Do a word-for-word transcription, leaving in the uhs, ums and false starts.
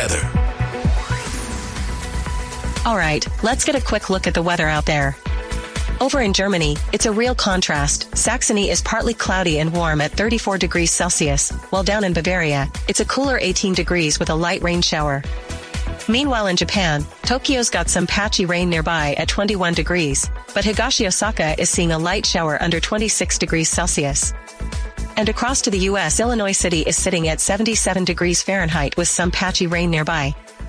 weather. All right, let's get a quick look at the weather out there. Over in Germany, it's a real contrast. Saxony is partly cloudy and warm at thirty-four degrees Celsius, while down in Bavaria, it's a cooler eighteen degrees with a light rain shower. Meanwhile in Japan, Tokyo's got some patchy rain nearby at twenty-one degrees, but Higashi Osaka is seeing a light shower under twenty-six degrees Celsius. And across to the U S, Illinois City is sitting at seventy-seven degrees Fahrenheit with some patchy rain nearby.